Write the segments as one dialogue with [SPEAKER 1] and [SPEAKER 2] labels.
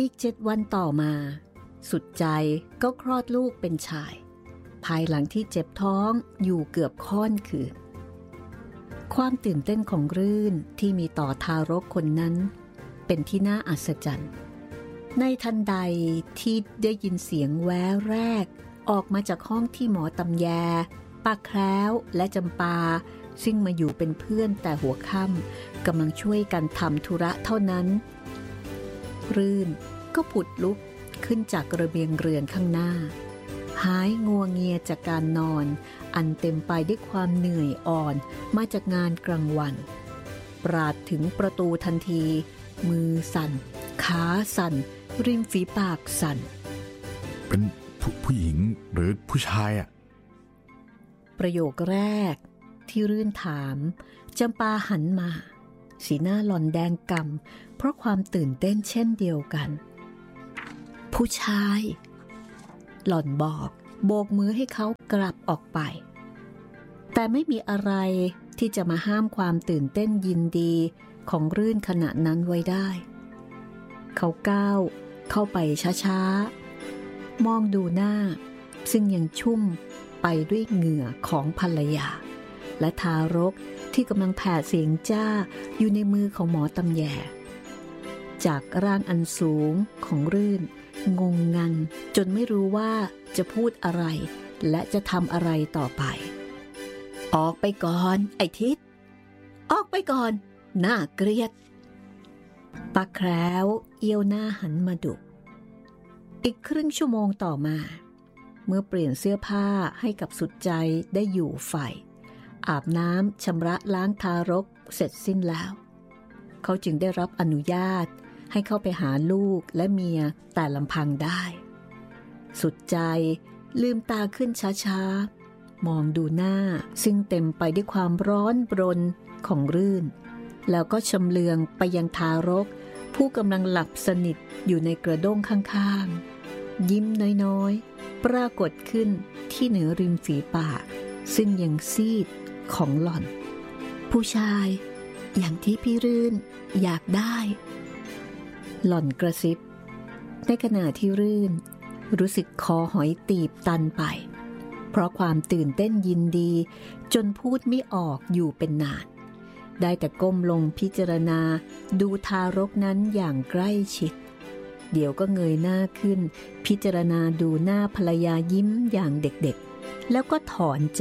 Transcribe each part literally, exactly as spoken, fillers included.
[SPEAKER 1] อีกเจ็ดวันต่อมาสุดใจก็คลอดลูกเป็นชายภายหลังที่เจ็บท้องอยู่เกือบค่อนคืนความตื่นเต้นของรื่นที่มีต่อทารกคนนั้นเป็นที่น่าอัศจรรย์ในทันใดที่ได้ยินเสียงแว้แรกออกมาจากห้องที่หมอตำแยป้าแคล้วและจำปาซึ่งมาอยู่เป็นเพื่อนแต่หัวค่ำกำลังช่วยกันทำธุระเท่านั้นรื่นก็ผุดลุกขึ้นจากระเบียงเรือนข้างหน้าหายงัวเงียจากการนอนอันเต็มไปด้วยความเหนื่อยอ่อนมาจากงานกลางวันปราดถึงประตูทันทีมือสั่นขาสั่นริมฝีปากสั่น
[SPEAKER 2] เป็นผผู้หญิงหรือผู้ชายอะ
[SPEAKER 1] ประโยคแรกที่รื่นถามจำปาหันมาสีหน้าหล่อนแดงกำ่ำเพราะความตื่นเต้นเช่นเดียวกันผู้ชายหล่อนบอกโบกมือให้เขากลับออกไปแต่ไม่มีอะไรที่จะมาห้ามความตื่นเต้นยินดีของรื่นขณะนั้นไว้ได้เขาก้าวเข้าไปช้าๆมองดูหน้าซึ่งยังชุ่มไปด้วยเหงื่อของภรรยาและทารกที่กำลังแผ่เสียงจ้าอยู่ในมือของหมอตำแยจากร่างอันสูงของรื่นงงงันจนไม่รู้ว่าจะพูดอะไรและจะทำอะไรต่อไปออกไปก่อนไอ้ทิศออกไปก่อนน่าเกลียดป้าแคล้วเอี้ยวหน้าหันมาดุอีกครึ่งชั่วโมงต่อมาเมื่อเปลี่ยนเสื้อผ้าให้กับสุดใจได้อยู่ไฟอาบน้ำชำระล้างทารกเสร็จสิ้นแล้วเขาจึงได้รับอนุญาตให้เข้าไปหาลูกและเมียแต่ลำพังได้สุดใจลืมตาขึ้นช้าๆมองดูหน้าซึ่งเต็มไปด้วยความร้อนรนของรื่นแล้วก็ชำเลืองไปยังทารกผู้กำลังหลับสนิทอยู่ในกระด้งข้างๆยิ้มน้อยๆปรากฏขึ้นที่เหนือริมฝีปากซึ่งยังซีดของหล่อนผู้ชายอย่างที่พี่รื่นอยากได้หล่อนกระซิบในขณะที่รื่นรู้สึกคอหอยตีบตันไปเพราะความตื่นเต้นยินดีจนพูดไม่ออกอยู่เป็นนานได้แต่ก้มลงพิจารณาดูทารกนั้นอย่างใกล้ชิดเดี๋ยวก็เงยหน้าขึ้นพิจารณาดูหน้าภรรยายิ้มอย่างเด็กๆแล้วก็ถอนใจ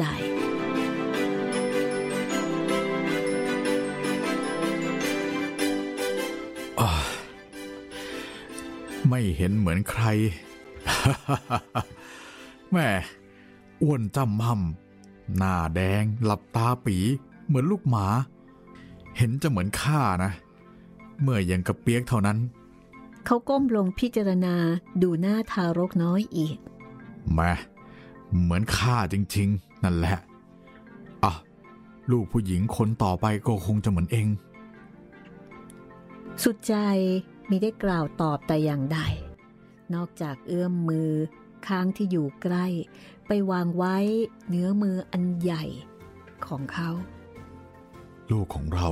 [SPEAKER 2] ไม่เห็นเหมือนใคร แม่อ้วนจำม่ำหน้าแดงหลับตาปีเหมือนลูกหมาเห็นจะเหมือนข้านะเมื่อยังกระเปียกเท่านั้น
[SPEAKER 1] เขาก้มลงพิจารณาดูหน้าทารกน้อยอีก
[SPEAKER 2] แม่เหมือนข้าจริงๆนั่นแหละอ่ะลูกผู้หญิงคนต่อไปก็คงจะเหมือนเอง
[SPEAKER 1] สุดใจมิได้กล่าวตอบแต่อย่างใดนอกจากเอื้อมมือข้างที่อยู่ใกล้ไปวางไว้เนื้อมืออันใหญ่ของเขา
[SPEAKER 2] ลูกของเรา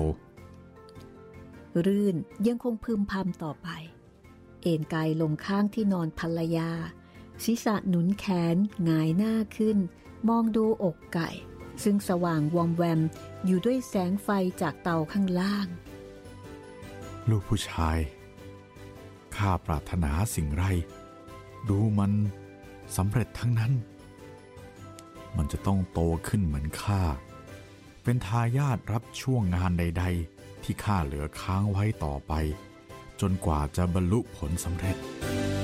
[SPEAKER 1] รื่นยังคงพึมพำต่อไปเอนกายลงข้างที่นอนภรรยาศีรษะหนุนแขนหงายหน้าขึ้นมองดูอกไก่ซึ่งสว่างวอมแวมอยู่ด้วยแสงไฟจากเตาข้างล่าง
[SPEAKER 2] ลูกผู้ชายข้าปรารถนาสิ่งไรดูมันสำเร็จทั้งนั้นมันจะต้องโตขึ้นเหมือนข้าเป็นทายาทรับช่วงงานใดๆที่ข้าเหลือค้างไว้ต่อไปจนกว่าจะบรรลุผลสำเร็จ